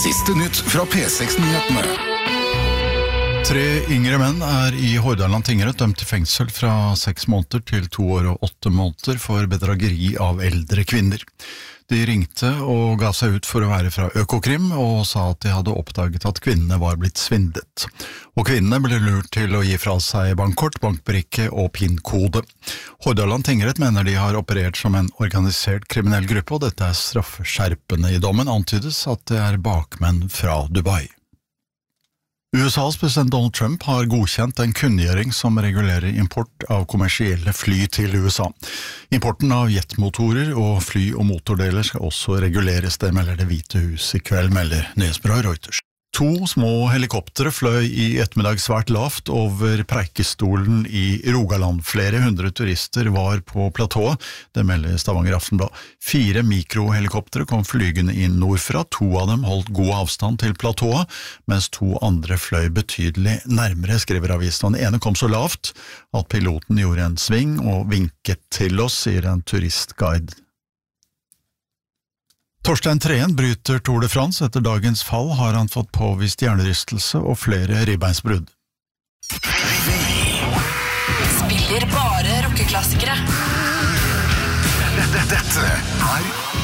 Siste nytt fra P6-nyhetene. 3 yngre menn i Hordaland tingrett dømt til fengsel fra 6 måneder til 2 år og 8 måneder for bedrageri av eldre kvinner. De ringte og ga seg ut for å være fra Økokrim og sa at de hadde oppdaget at kvinnene var blitt svindlet. Og kvinnene ble lurt til å gi fra seg bankkort, bankbrikke og PIN-kode. Hordaland tingrett mener de har operert som en organisert kriminell gruppe, og dette straffeskjerpende. I dommen antydes at det bakmenn fra Dubai. USAs president Donald Trump har godkjent en kunngjøring som regulerer import av kommersielle fly til USA. Importen av jetmotorer og fly- og motordeler skal også reguleres, det melder Det hvite hus i kveld, melder nyhetsbyrået Reuters. 2 små helikoptere fløy i ettermiddag svært lavt over Preikestolen i Rogaland. Flere hundre turister var på platået, det melder Stavanger Aftenblad. 4 mikrohelikoptere kom flygende inn nordfra, 2 av dem holdt god avstand til platået, mens 2 andre fløy betydelig nærmere, skriver avisen. Den ene kom så lavt at piloten gjorde en sving og vinket til oss, sier en turistguide. Torstein Treen bryter Tour de France. Etter dagens fall har han fått påvist hjernerystelse og flere ribbeinsbrudd. Spiller bare rockeklassikere. Dette